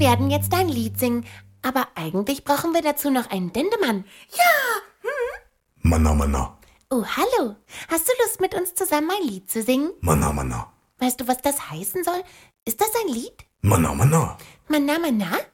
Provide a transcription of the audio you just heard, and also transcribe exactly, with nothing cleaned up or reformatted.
werden jetzt ein Lied singen, aber eigentlich brauchen wir dazu noch einen Dendemann. Ja! Hm? Manna, Manna. Oh, hallo. Hast du Lust, mit uns zusammen ein Lied zu singen? Manna, Manna. Weißt du, was das heißen soll? Ist das ein Lied? Manna, Manna. Manna, Manna?